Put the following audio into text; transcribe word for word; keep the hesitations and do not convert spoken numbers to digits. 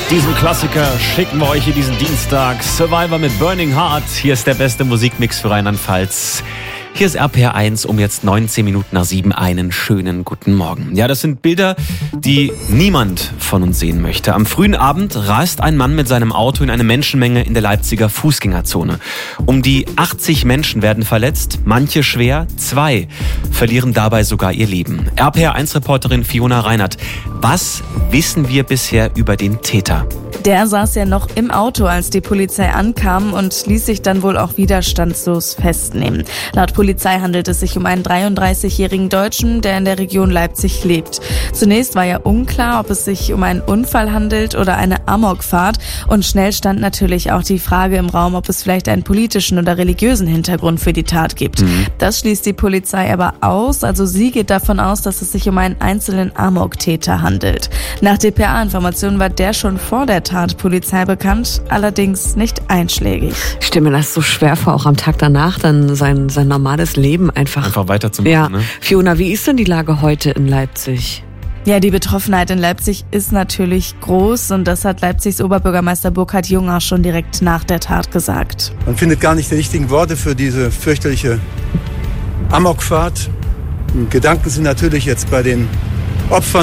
Diesen Klassiker schicken wir euch hier diesen Dienstag. Survivor mit Burning Heart. Hier ist der beste Musikmix für Rheinland-Pfalz. Hier ist R P R eins um jetzt neunzehn Minuten nach sieben. Einen schönen guten Morgen. Ja, das sind Bilder, die niemand von uns sehen möchte. Am frühen Abend rast ein Mann mit seinem Auto in eine Menschenmenge in der Leipziger Fußgängerzone. Um die achtzig Menschen werden verletzt, manche schwer, zwei verlieren dabei sogar ihr Leben. R P R eins Reporterin Fiona Reinhardt, was wissen wir bisher über den Täter? Der saß ja noch im Auto, als die Polizei ankam und ließ sich dann wohl auch widerstandslos festnehmen. Laut Polizei handelt es sich um einen dreiunddreißigjährigen Deutschen, der in der Region Leipzig lebt. Zunächst war ja unklar, ob es sich um einen Unfall handelt oder eine Amokfahrt. Und schnell stand natürlich auch die Frage im Raum, ob es vielleicht einen politischen oder religiösen Hintergrund für die Tat gibt. Mhm. Das schließt die Polizei aber aus. Also sie geht davon aus, dass es sich um einen einzelnen Amok-Täter handelt. Nach D P A-Informationen war der schon vor der Tat Polizei bekannt, allerdings nicht einschlägig. Ich stelle mir das so schwer vor, auch am Tag danach dann sein, sein normales Leben einfach... Einfach weiterzumachen, ja. Ne? Fiona, wie ist denn die Lage heute in Leipzig? Ja, die Betroffenheit in Leipzig ist natürlich groß und das hat Leipzigs Oberbürgermeister Burkhard Jung auch schon direkt nach der Tat gesagt. Man findet gar nicht die richtigen Worte für diese fürchterliche Amokfahrt. Gedanken sind natürlich jetzt bei den Opfern